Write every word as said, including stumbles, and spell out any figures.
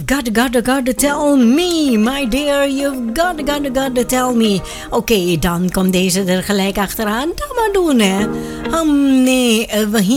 got, got, got to tell me, my dear, you've got, got, got to tell me. Oké, okay, dan komt deze er gelijk achteraan. Dat maar doen, hè. Um, nee, uh, we